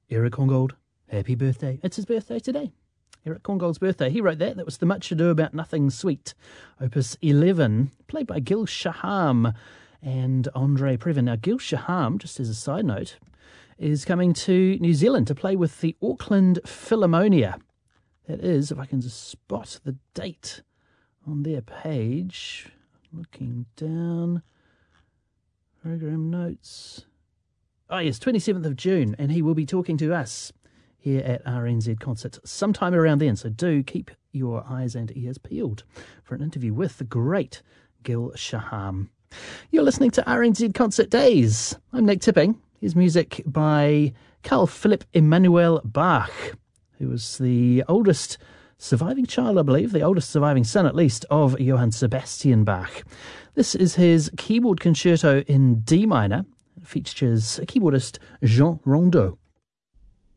Eric Korngold, happy birthday. It's his birthday today. Eric Korngold's birthday. He wrote that. That was The Much Ado About Nothing Suite, Opus 11, played by Gil Shaham and Andre Previn. Now, Gil Shaham, just as a side note, is coming to New Zealand to play with the Auckland Philharmonia. That is, if I can just spot the date on their page, looking down, program notes. Oh yes, 27th of June, and he will be talking to us here at RNZ Concert sometime around then. So do keep your eyes and ears peeled for an interview with the great Gil Shaham. You're listening to RNZ Concert Days. I'm Nick Tipping. Here's music by Carl Philipp Emanuel Bach, who was the oldest surviving child, I believe, the oldest surviving son at least, of Johann Sebastian Bach. This is his keyboard concerto in D minor. It features keyboardist Jean Rondeau.